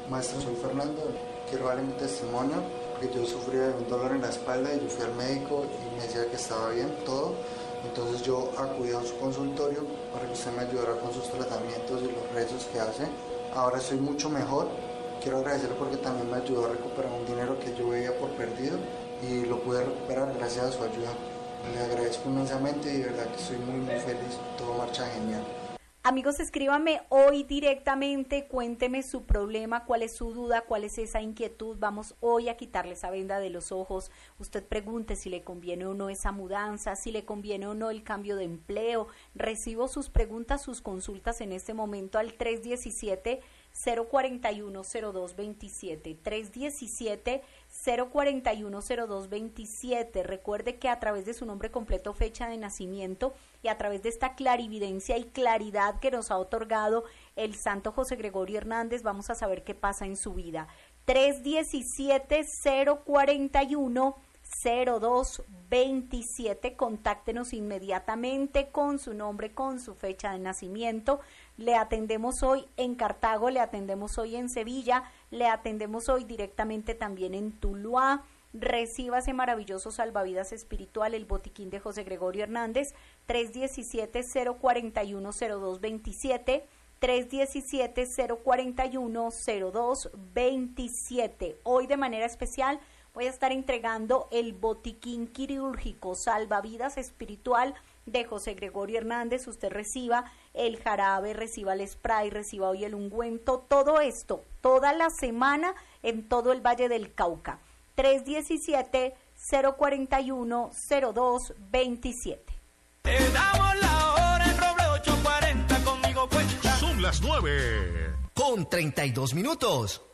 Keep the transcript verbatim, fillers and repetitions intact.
Maestro, soy Fernando, quiero darle mi testimonio, que yo sufría de un dolor en la espalda y yo fui al médico y me decía que estaba bien, todo. Entonces yo acudí a su consultorio para que usted me ayudara con sus tratamientos y los rezos que hace. Ahora estoy mucho mejor, quiero agradecerle porque también me ayudó a recuperar un dinero que yo veía por perdido y lo pude recuperar gracias a su ayuda. Le agradezco inmensamente y de verdad que estoy muy muy feliz, todo marcha genial. Amigos, escríbame hoy directamente, cuénteme su problema, cuál es su duda, cuál es esa inquietud. Vamos hoy a quitarle esa venda de los ojos. Usted pregunte si le conviene o no esa mudanza, si le conviene o no el cambio de empleo. Recibo sus preguntas, sus consultas en este momento al tres diecisiete, cero cuarenta y uno, cero dos veintisiete, tres diecisiete, cero cuarenta y uno, cero dos veintisiete. Recuerde que a través de su nombre completo, fecha de nacimiento y a través de esta clarividencia y claridad que nos ha otorgado el santo José Gregorio Hernández, vamos a saber qué pasa en su vida. tres diecisiete, cero cuarenta y uno, cero dos veintisiete. Contáctenos inmediatamente con su nombre, con su fecha de nacimiento. Le atendemos hoy en Cartago, le atendemos hoy en Sevilla, le atendemos hoy directamente también en Tuluá. Reciba ese maravilloso salvavidas espiritual, el botiquín de José Gregorio Hernández, tres diecisiete, cero cuarenta y uno, cero dos veintisiete, tres diecisiete, cero cuarenta y uno, cero dos veintisiete. Hoy de manera especial voy a estar entregando el botiquín quirúrgico salvavidas espiritual de José Gregorio Hernández. Usted reciba el jarabe, reciba el spray, reciba hoy el ungüento, todo esto, toda la semana en todo el Valle del Cauca. tres diecisiete, cero cuarenta y uno, cero dos veintisiete. Te damos la hora en Robledo ocho cuarenta, conmigo cuenta. Son las nueve con treinta y dos minutos.